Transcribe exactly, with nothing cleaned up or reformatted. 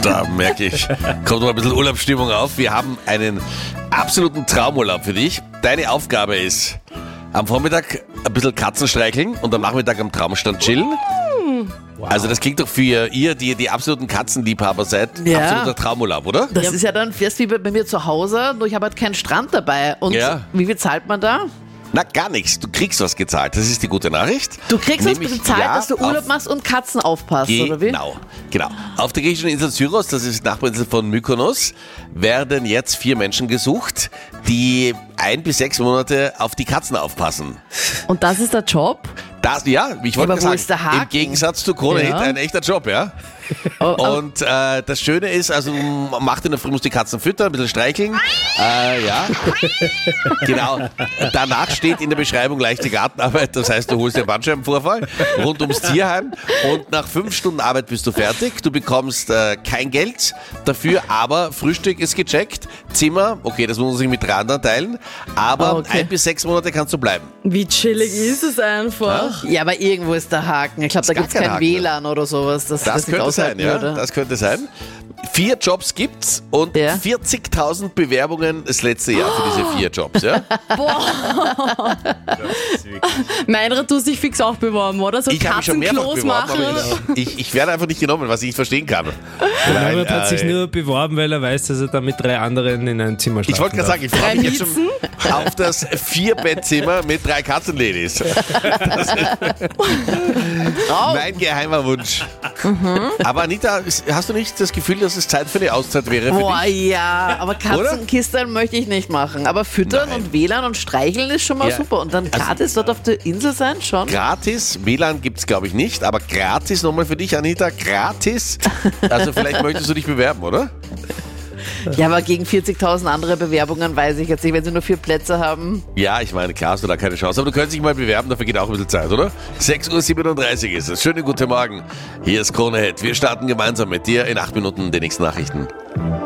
Da merke ich, kommt noch ein bisschen Urlaubsstimmung auf. Wir haben einen absoluten Traumurlaub für dich. Deine Aufgabe ist, am Vormittag ein bisschen Katzen streicheln und am Nachmittag am Traumstrand chillen. Wow. Also das klingt doch für ihr, die die absoluten Katzenliebhaber seid, Ja. absoluter Traumurlaub, oder? Das ist ja dann fast wie bei, bei mir zu Hause, nur ich habe halt keinen Strand dabei. Und Ja. wie viel zahlt man da? Na, gar nichts. Du kriegst was gezahlt. Das ist die gute Nachricht. Du kriegst was Nämlich, bezahlt, ja, dass du Urlaub auf- machst und Katzen aufpasst, oder wie? Genau, genau. Auf der griechischen Insel Syros, das ist die Nachbarinsel von Mykonos, werden jetzt vier Menschen gesucht, die ein bis sechs Monate auf die Katzen aufpassen. Und das ist der Job? Das, ja, ich wollte Aber wo sagen, ist der Haken? im Gegensatz zu Krone Ja. ein echter Job, ja. Oh, oh. Und äh, das Schöne ist, also man macht in der Früh, muss die Katzen füttern, ein bisschen streicheln. Äh, ja, genau. Danach steht in der Beschreibung leichte Gartenarbeit, das heißt, du holst dir einen Bandscheibenvorfall rund ums Tierheim und nach fünf Stunden Arbeit bist du fertig. Du bekommst äh, kein Geld dafür, aber Frühstück ist gecheckt, Zimmer, okay, das muss man sich mit drei anderen teilen, aber Okay. ein bis sechs Monate kannst du bleiben. Wie chillig ist es einfach? Ja, aber irgendwo ist der Haken. Ich glaube, da Ist gar gibt es kein kein Haken. W L A N oder sowas. Das, Das das nicht könnte sein, aushalten ja. würde. Das könnte sein. Vier Jobs gibt's und Ja. vierzigtausend Bewerbungen das letzte Jahr für diese vier Jobs, ja? Meinrad, du hast dich fix auch beworben, oder? So Ich habe mich schon mehrfach Katzenklos beworben, machen. aber ich, ich, ich werde einfach nicht genommen, was ich nicht verstehen kann. Weil, Robert hat sich äh, nur beworben, weil er weiß, dass er dann mit drei anderen in einem Zimmer schlafen Ich wollte gerade darf. sagen, ich freue Drei mich jetzt schon auf das Vierbettzimmer mit drei Katzenladies. Das ist mein geheimer Wunsch. Aber Anita, hast du nicht das Gefühl, dass es Zeit für eine Auszeit wäre für Boah, dich? ja, aber Katzenkisten möchte ich nicht machen. Aber füttern Nein. und W L A N und streicheln ist schon mal Ja. super. Und dann gratis dort auf der Insel sein, schon. Gratis, W L A N gibt es glaube ich nicht, aber gratis nochmal für dich, Anita, gratis. Also vielleicht möchtest du dich bewerben, oder? Ja, aber gegen vierzigtausend andere Bewerbungen weiß ich jetzt nicht, wenn sie nur vier Plätze haben. Ja, ich meine, klar hast du da keine Chance, aber du könntest dich mal bewerben, dafür geht auch ein bisschen Zeit, oder? sechs Uhr siebenunddreißig ist es. Schönen guten Morgen. Hier ist Krone Hit. Wir starten gemeinsam mit dir in acht Minuten die nächsten Nachrichten.